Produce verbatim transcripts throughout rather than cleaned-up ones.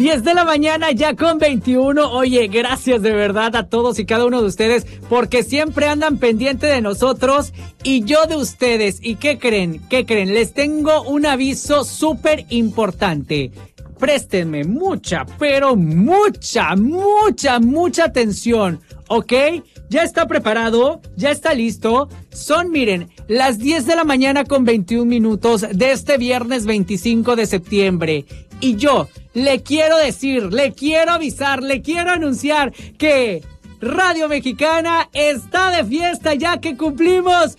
diez de la mañana ya con veintiuno. Oye, gracias de verdad a todos y cada uno de ustedes porque siempre andan pendiente de nosotros y yo de ustedes. ¿Y qué creen? ¿Qué creen? Les tengo un aviso súper importante. Préstenme mucha, pero mucha, mucha, mucha atención, ¿ok? ¿Ya está preparado? ¿Ya está listo? Son, miren, las diez de la mañana con veintiún minutos de este viernes veinticinco de septiembre. Y yo le quiero decir, le quiero avisar, le quiero anunciar que Radio Mexicana está de fiesta ya que cumplimos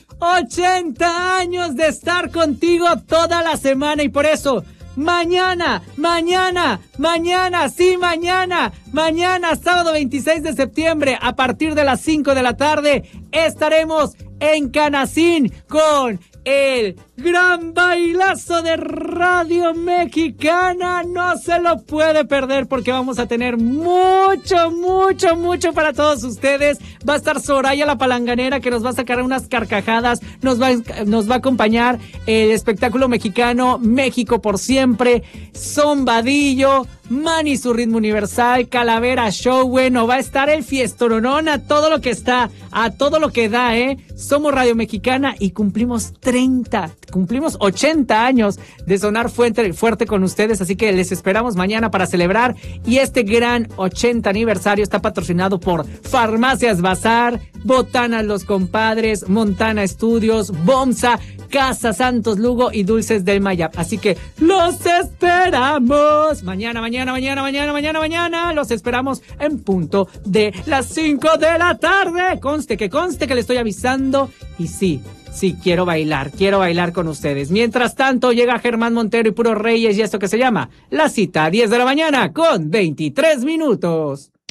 ochenta años de estar contigo toda la semana y por eso... Mañana, mañana, mañana, sí, mañana, mañana, sábado veintiséis de septiembre, a partir de las cinco de la tarde, estaremos en Canacín con el gran bailazo de Radio Mexicana. No se lo puede perder porque vamos a tener mucho, mucho, mucho para todos ustedes. Va a estar Soraya la Palanganera que nos va a sacar unas carcajadas. Nos va, nos va a acompañar el espectáculo mexicano México por siempre. Zombadillo, Manny su ritmo universal, Calavera Show, bueno, va a estar el fiestoronón a todo lo que está, a todo lo que da, ¿eh? Somos Radio Mexicana y cumplimos treinta, cumplimos ochenta años de sonar fuerte, fuerte con ustedes, así que les esperamos mañana para celebrar y este gran ochenta aniversario está patrocinado por Farmacias Bazar, Botanas Los Compadres, Montana Estudios, Bomsa, Casa Santos Lugo y Dulces del Mayap. Así que los esperamos mañana, mañana, mañana, mañana, mañana, mañana. Los esperamos en punto de las cinco de la tarde. Conste que conste que le estoy avisando. Y sí, sí, quiero bailar, quiero bailar con ustedes. Mientras tanto, llega Germán Montero y Puro Reyes y esto que se llama La Cita, diez de la mañana con veintitrés minutos.